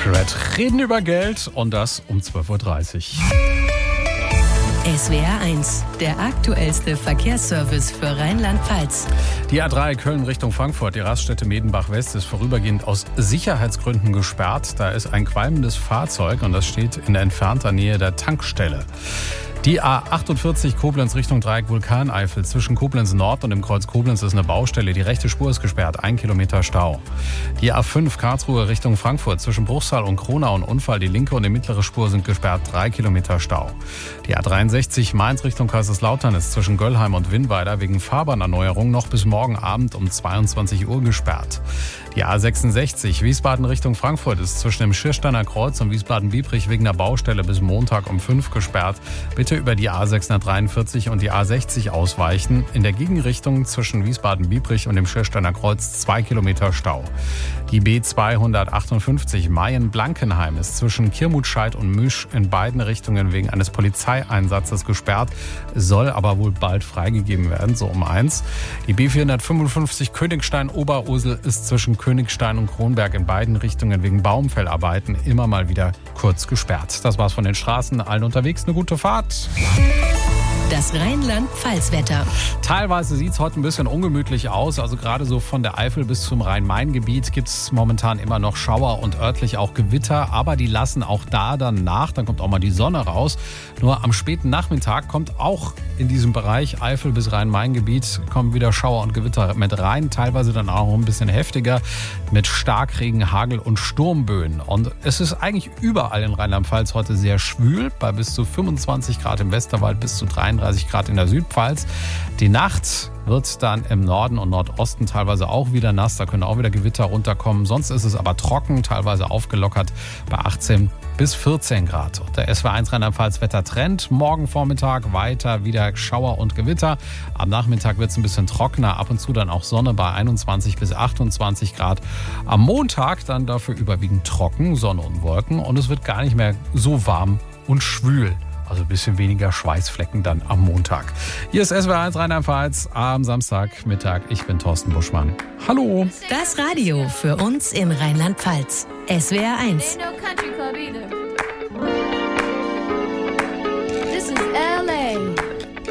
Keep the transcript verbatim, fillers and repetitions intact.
Red reden über Geld und das um zwölf Uhr dreißig. S W R eins, der aktuellste Verkehrsservice für Rheinland-Pfalz. Die A drei Köln Richtung Frankfurt, die Raststätte Medenbach West, ist vorübergehend aus Sicherheitsgründen gesperrt. Da ist ein qualmendes Fahrzeug und das steht in entfernter Nähe der Tankstelle. Die A achtundvierzig Koblenz Richtung Dreieck Vulkaneifel. Zwischen Koblenz Nord und dem Kreuz Koblenz ist eine Baustelle. Die rechte Spur ist gesperrt. Ein Kilometer Stau. Die A fünf Karlsruhe Richtung Frankfurt. Zwischen Bruchsal und Kronau und Unfall. Die linke und die mittlere Spur sind gesperrt. Drei Kilometer Stau. Die A dreiundsechzig Mainz Richtung Kaiserslautern ist zwischen Göllheim und Winnweider wegen Fahrbahnerneuerung noch bis morgen Abend um zweiundzwanzig Uhr gesperrt. Die A sechsundsechzig Wiesbaden Richtung Frankfurt ist zwischen dem Schirsteiner Kreuz und Wiesbaden-Biebrich wegen der Baustelle bis Montag um fünf gesperrt. Bitte über die A sechshundertdreiundvierzig und die A sechzig ausweichen. In der Gegenrichtung zwischen Wiesbaden-Biebrich und dem Schirsteiner Kreuz zwei Kilometer Stau. Die B zweihundertachtundfünfzig Mayen-Blankenheim ist zwischen Kirmutscheid und Müsch in beiden Richtungen wegen eines Polizeieinsatzes gesperrt, soll aber wohl bald freigegeben werden, so um eins. Die B vierhundertfünfundfünfzig Königstein-Oberursel ist zwischen Königstein und Kronberg in beiden Richtungen wegen Baumfellarbeiten immer mal wieder kurz gesperrt. Das war's von den Straßen. Allen unterwegs eine gute Fahrt. Das Rheinland-Pfalz-Wetter. Teilweise sieht es heute ein bisschen ungemütlich aus. Also gerade so von der Eifel bis zum Rhein-Main-Gebiet gibt es momentan immer noch Schauer und örtlich auch Gewitter. Aber die lassen auch da dann nach. Dann kommt auch mal die Sonne raus. Nur am späten Nachmittag kommt auch in diesem Bereich Eifel bis Rhein-Main-Gebiet kommen wieder Schauer und Gewitter mit rein. Teilweise dann auch ein bisschen heftiger mit Starkregen, Hagel und Sturmböen. Und es ist eigentlich überall in Rheinland-Pfalz heute sehr schwül. Bei bis zu fünfundzwanzig Grad im Westerwald, bis zu dreiunddreißig Grad in der Südpfalz. Die Nacht wird dann im Norden und Nordosten teilweise auch wieder nass. Da können auch wieder Gewitter runterkommen. Sonst ist es aber trocken, teilweise aufgelockert bei achtzehn bis vierzehn Grad. Der S W R eins Rheinland-Pfalz Wettertrend. Morgen Vormittag weiter wieder Schauer und Gewitter. Am Nachmittag wird es ein bisschen trockener. Ab und zu dann auch Sonne bei einundzwanzig bis achtundzwanzig Grad. Am Montag dann dafür überwiegend trocken, Sonne und Wolken. Und es wird gar nicht mehr so warm und schwül. Also ein bisschen weniger Schweißflecken dann am Montag. Hier ist S W R eins Rheinland-Pfalz am Samstagmittag. Ich bin Thorsten Buschmann. Hallo. Das Radio für uns in Rheinland-Pfalz. S W R eins. Ain't no country club either.